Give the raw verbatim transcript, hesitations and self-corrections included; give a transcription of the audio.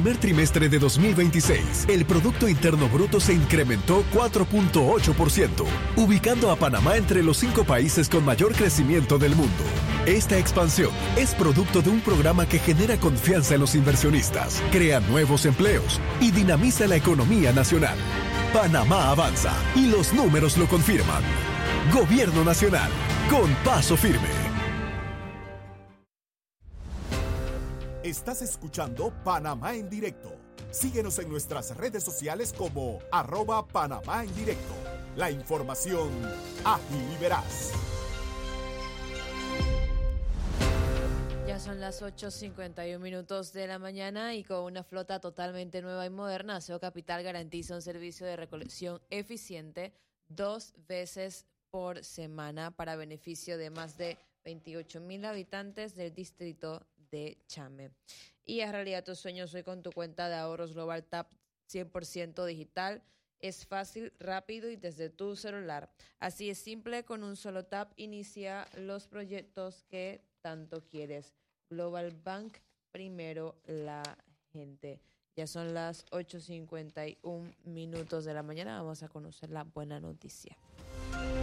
primer trimestre de dos mil veintiséis, el Producto Interno Bruto se incrementó cuatro punto ocho por ciento, ubicando a Panamá entre los cinco países con mayor crecimiento del mundo. Esta expansión es producto de un programa que genera confianza en los inversionistas, crea nuevos empleos y dinamiza la economía nacional. Panamá avanza y los números lo confirman. Gobierno Nacional, con paso firme. Estás escuchando Panamá en directo. Síguenos en nuestras redes sociales como arroba Panamá en directo. La información ágil y veraz. Ya son las ocho cincuenta y uno minutos de la mañana y con una flota totalmente nueva y moderna, Aseo Capital garantiza un servicio de recolección eficiente dos veces por semana para beneficio de más de veintiocho mil habitantes del distrito de Chame. Y haz realidad tus sueños hoy con tu cuenta de ahorros Global Tap cien por ciento digital. Es fácil, rápido y desde tu celular. Así es simple, con un solo tap inicia los proyectos que tanto quieres. Global Bank, primero la gente. Ya son las ocho cincuenta y uno minutos de la mañana. Vamos a conocer la buena noticia.